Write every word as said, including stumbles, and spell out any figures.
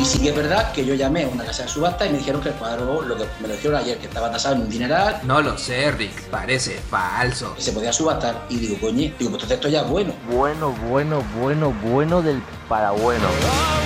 sí que es verdad que yo llamé a una casa de subasta y me dijeron que el cuadro, lo que me lo dijeron ayer, que estaba tasado en un dineral. No lo sé, Rick, parece falso. Que se podía subastar. Y digo, coño, digo, pues entonces esto ya es bueno. Bueno, bueno, bueno, bueno del para bueno.